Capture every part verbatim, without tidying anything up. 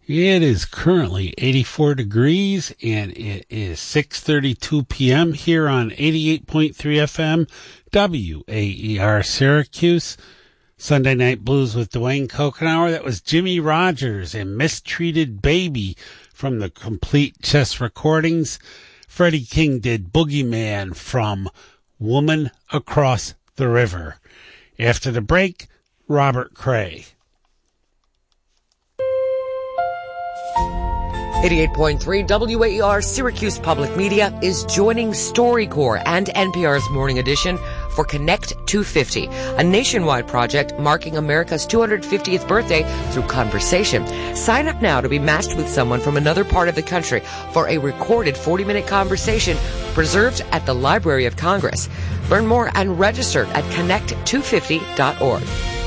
It is currently eighty-four degrees, and it is six thirty-two p.m. here on eighty-eight point three F M, W A E R Syracuse. Sunday Night Blues with Dwayne Kokenauer. That was Jimmy Rogers and Mistreated Baby from the Complete Chess Recordings. Freddie King did Boogeyman from Woman Across the River. After the break, Robert Cray. eighty-eight point three W A E R Syracuse Public Media is joining StoryCorps and N P R's Morning Edition for Connect two fifty, a nationwide project marking America's two hundred fiftieth birthday through conversation. Sign up now to be matched with someone from another part of the country for a recorded forty-minute conversation preserved at the Library of Congress. Learn more and register at connect two fifty dot org.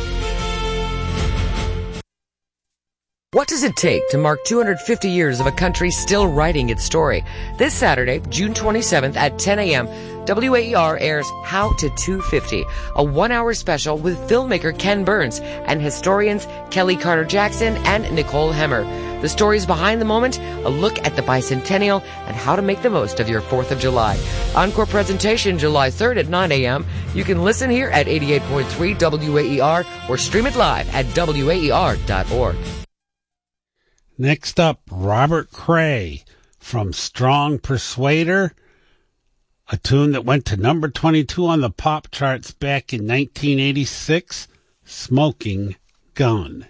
What does it take to mark two hundred fifty years of a country still writing its story? This Saturday, June twenty-seventh at ten a.m., W A E R airs How to two fifty, a one-hour special with filmmaker Ken Burns and historians Kelly Carter-Jackson and Nicole Hemmer. The stories behind the moment, a look at the bicentennial, and how to make the most of your fourth of July. Encore presentation July third at nine a.m. You can listen here at eighty-eight point three W A E R or stream it live at W A E R dot org. Next up, Robert Cray from Strong Persuader, a tune that went to number twenty-two on the pop charts back in nineteen eighty-six, Smoking Gun.